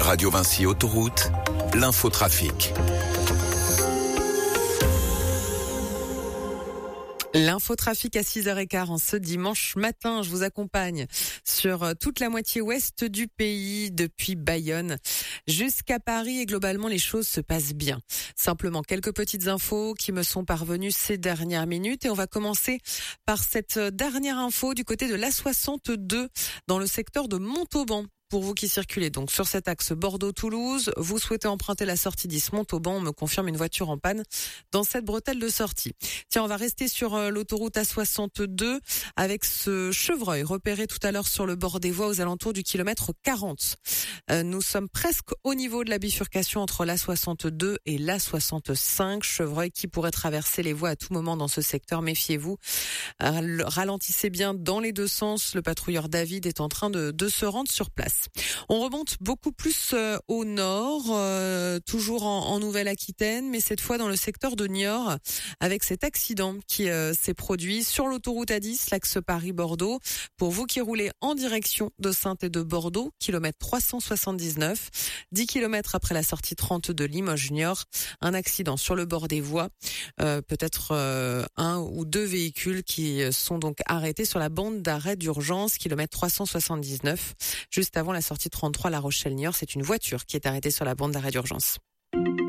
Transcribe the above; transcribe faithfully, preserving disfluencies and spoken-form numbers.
Radio Vinci Autoroute, l'infotrafic. L'infotrafic à six heures quinze en ce dimanche matin. Je vous accompagne sur toute la moitié ouest du pays, depuis Bayonne jusqu'à Paris, et globalement les choses se passent bien. Simplement quelques petites infos qui me sont parvenues ces dernières minutes, et on va commencer par cette dernière info du côté de l'A soixante-deux dans le secteur de Montauban. Pour vous qui circulez donc sur cet axe Bordeaux-Toulouse, vous souhaitez emprunter la sortie dix Montauban, on me confirme une voiture en panne dans cette bretelle de sortie. Tiens, on va rester sur l'autoroute A soixante-deux avec ce chevreuil repéré tout à l'heure sur le bord des voies aux alentours du kilomètre quarante. Euh, nous sommes presque au niveau de la bifurcation entre l'A soixante-deux et l'A soixante-cinq. Chevreuil qui pourrait traverser les voies à tout moment dans ce secteur, méfiez-vous. Euh, ralentissez bien dans les deux sens, le patrouilleur David est en train de, de se rendre sur place. On remonte beaucoup plus euh, au nord, euh, toujours en, en Nouvelle-Aquitaine, mais cette fois dans le secteur de Niort, avec cet accident qui euh, s'est produit sur l'autoroute A dix, l'axe Paris-Bordeaux. Pour vous qui roulez en direction de Saintes et de Bordeaux, kilomètre trois cent soixante-dix-neuf, dix kilomètres après la sortie trente de Limoges-Niort, un accident sur le bord des voies, euh, peut-être euh, un ou deux véhicules qui sont donc arrêtés sur la bande d'arrêt d'urgence, kilomètre trois cent soixante-dix-neuf, juste avant la sortie trente-trois La Rochelle-Niort. C'est une voiture qui est arrêtée sur la bande d'arrêt d'urgence.